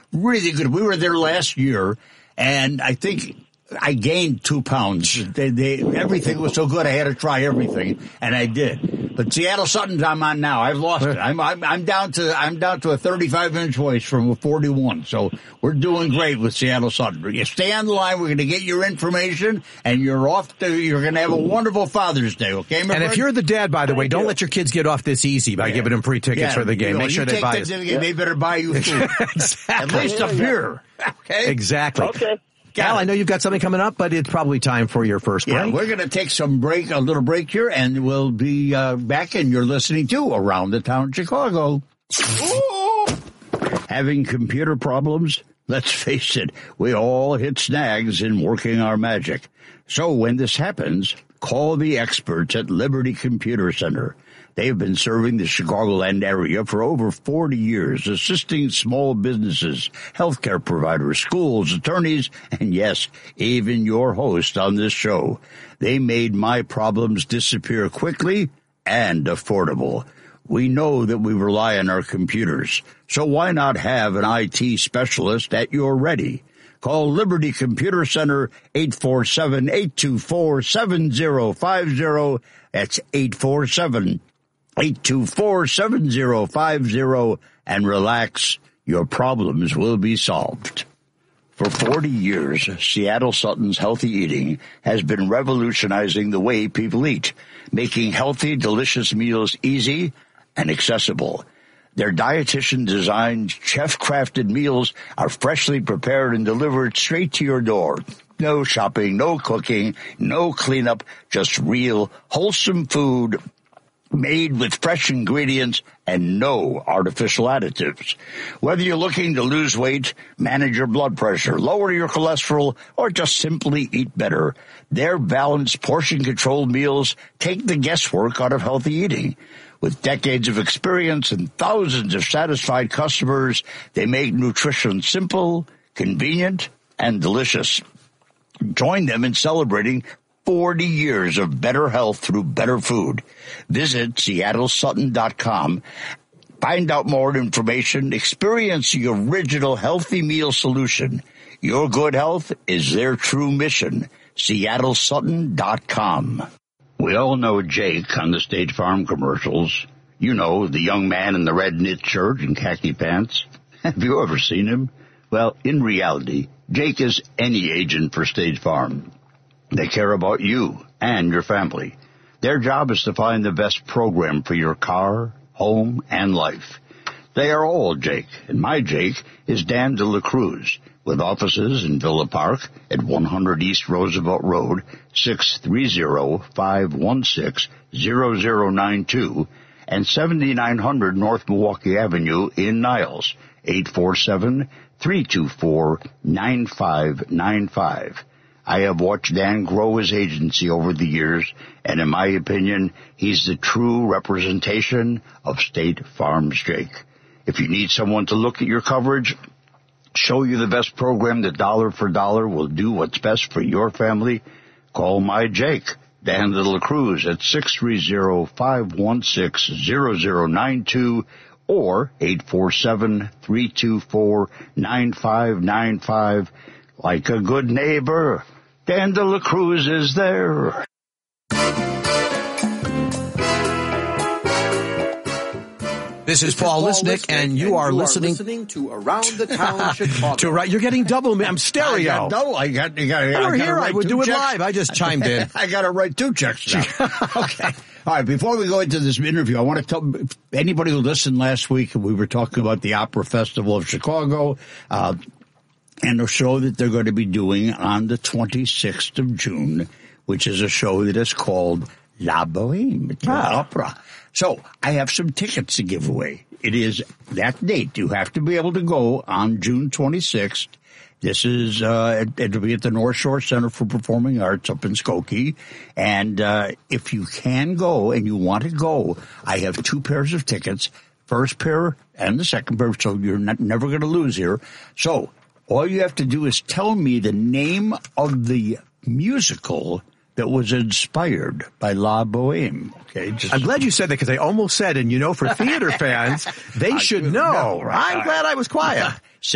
really good. We were there last year, and I think I gained 2 pounds. Everything was so good, I had to try everything, and I did. But Seattle Sutton's I'm on now. I've lost it. I'm down to a 35-inch waist from a 41. So we're doing great with Seattle Sutton. You stay on the line. We're going to get your information, and you're going to have a wonderful Father's Day. Okay, my friend? If you're the dad, by the way, don't let your kids get off this easy by giving them free tickets for the game. Make sure they buy it. They better buy you food. Exactly. At least a beer. Okay. Exactly. Okay. Al, I know you've got something coming up, but it's probably time for your first break. Yeah, we're going to take a little break here, and we'll be back, and you're listening to Around the Town Chicago. Having computer problems? Let's face it, we all hit snags in working our magic. So when this happens, call the experts at Liberty Computer Center. They've been serving the Chicagoland area for over 40 years, assisting small businesses, healthcare providers, schools, attorneys, and yes, even your host on this show. They made my problems disappear quickly and affordable. We know that we rely on our computers, so why not have an IT specialist at your ready? Call Liberty Computer Center 847-824-7050. That's 847-824-7050, and relax. Your problems will be solved. For 40 years, Seattle Sutton's Healthy Eating has been revolutionizing the way people eat, making healthy, delicious meals easy and accessible. Their dietitian-designed, chef-crafted meals are freshly prepared and delivered straight to your door. No shopping, no cooking, no cleanup, just real, wholesome food made with fresh ingredients and no artificial additives. Whether you're looking to lose weight, manage your blood pressure, lower your cholesterol, or just simply eat better, their balanced, portion-controlled meals take the guesswork out of healthy eating. With decades of experience and thousands of satisfied customers, they make nutrition simple, convenient, and delicious. Join them in celebrating 40 years of better health through better food. Visit SeattleSutton.com. Find out more information. Experience the original healthy meal solution. Your good health is their true mission. SeattleSutton.com. We all know Jake on the State Farm commercials. You know, the young man in the red knit shirt and khaki pants. Have you ever seen him? Well, in reality, Jake is any agent for State Farm. They care about you and your family. Their job is to find the best program for your car, home, and life. They are all Jake, and my Jake is Dan De La Cruz, with offices in Villa Park at 100 East Roosevelt Road, 630-516-0092, and 7900 North Milwaukee Avenue in Niles, 847-324-9595. I have watched Dan grow his agency over the years, and in my opinion, he's the true representation of State Farm's Jake. If you need someone to look at your coverage, show you the best program that dollar for dollar will do what's best for your family, call my Jake, Dan De La Cruz, at 630-516-0092 or 847-324-9595. Like a good neighbor, Dan De La Cruz is there. This is Paul Lisnick, and you are listening to Around the Town Chicago. You're getting double. I'm stereo. I got I would do it live. I just chimed in. I got to write 2 checks now. Okay. All right, before we go into this interview, I want to tell anybody who listened last week, we were talking about the Opera Festival of Chicago, and a show that they're going to be doing on the 26th of June, which is a show that is called La Bohème Opera. So I have some tickets to give away. It is that date. You have to be able to go on June 26th. This is, it'll be at the North Shore Center for Performing Arts up in Skokie. And if you can go and you want to go, I have 2 pairs of tickets, first pair and the second pair, so you're never going to lose here. So all you have to do is tell me the name of the musical that was inspired by La Bohème. Okay, I'm glad you said that because I almost said, and for theater fans, they should know. Right. I'm glad I was quiet.